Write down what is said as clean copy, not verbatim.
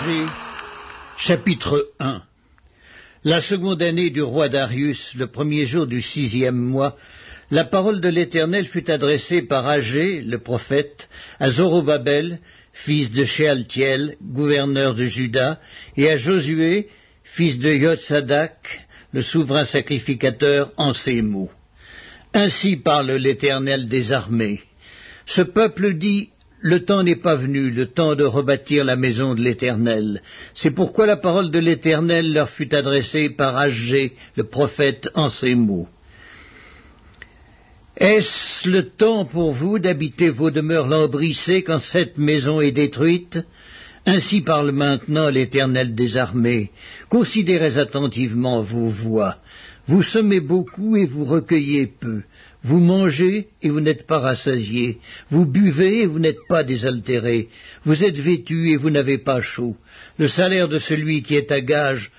Osée, chapitre 1. La seconde année du roi Darius, le premier jour du 6e mois, la parole de l'Éternel fut adressée par Agé, le prophète, à Zorobabel, fils de Shealtiel, gouverneur de Juda, et à Josué, fils de Yotsadak, le souverain sacrificateur, en ces mots. Ainsi parle l'Éternel des armées. Ce peuple dit: le temps n'est pas venu, le temps de rebâtir la maison de l'Éternel. C'est pourquoi la parole de l'Éternel leur fut adressée par Agé, le prophète, en ces mots. Est-ce le temps pour vous d'habiter vos demeures lambrissées quand cette maison est détruite? Ainsi parle maintenant l'Éternel des armées. Considérez attentivement vos voies. Vous semez beaucoup et vous recueillez peu. Vous mangez et vous n'êtes pas rassasiés. Vous buvez et vous n'êtes pas désaltérés. Vous êtes vêtus et vous n'avez pas chaud. Le salaire de celui qui est à gage